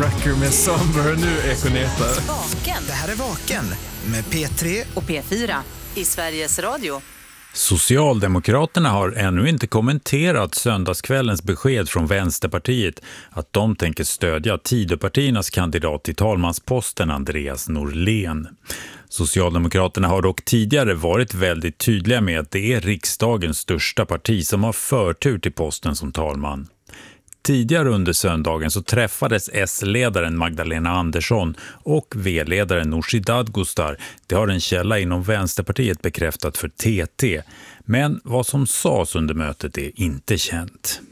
Tracker med Somber nu, Ekoneta. Vaken. Det här är Vaken med P3 och P4 i Sveriges Radio. Socialdemokraterna har ännu inte kommenterat söndagskvällens besked från Vänsterpartiet att de tänker stödja Tidöpartiernas kandidat till talmansposten Andreas Norlén. Socialdemokraterna har dock tidigare varit väldigt tydliga med att det är riksdagens största parti som har förtur till posten som talman. Tidigare under söndagen så träffades S-ledaren Magdalena Andersson och V-ledaren Nooshi Dadgostar. Det har en källa inom Vänsterpartiet bekräftat för TT. Men vad som sades under mötet är inte känt.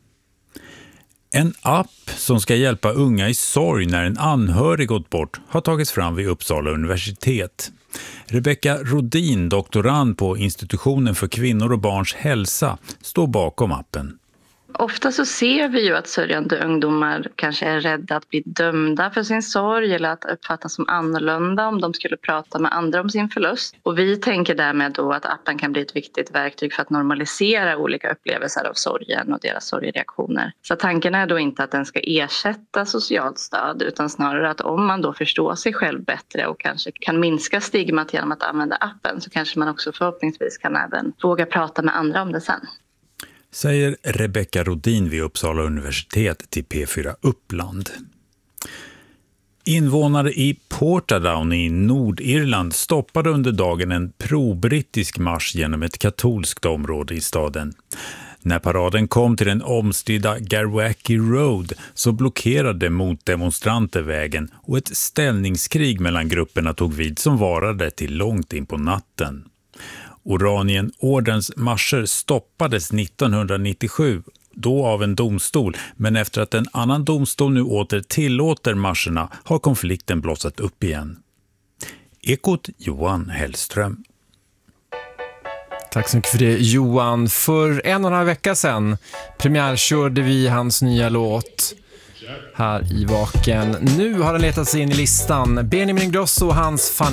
En app som ska hjälpa unga i sorg när en anhörig gått bort har tagits fram vid Uppsala universitet. Rebecka Rodin, doktorand på Institutionen för kvinnor och barns hälsa, står bakom appen. Ofta så ser vi ju att sörjande ungdomar kanske är rädda att bli dömda för sin sorg eller att uppfattas som annorlunda om de skulle prata med andra om sin förlust. Och vi tänker därmed då att appen kan bli ett viktigt verktyg för att normalisera olika upplevelser av sorgen och deras sorgreaktioner. Så tanken är då inte att den ska ersätta socialt stöd utan snarare att om man då förstår sig själv bättre och kanske kan minska stigmat genom att använda appen så kanske man också förhoppningsvis kan även våga prata med andra om det sen. Säger Rebecka Rodin vid Uppsala universitet till P4 Uppland. Invånare i Portadown i Nordirland stoppade under dagen en pro-brittisk marsch genom ett katolskt område i staden. När paraden kom till den omstridda Garwacki Road så blockerade motdemonstranter vägen och ett ställningskrig mellan grupperna tog vid som varade till långt in på natten. Oranienordens marscher stoppades 1997, då av en domstol, men efter att en annan domstol nu åter tillåter marscherna har konflikten blossat upp igen. Ekot Johan Hellström. Tack så mycket för det, Johan. För 1,5 vecka sedan premiärkörde vi hans nya låt här i Vaken. Nu har den letat sig in i listan. Benjamin Ingrosso och hans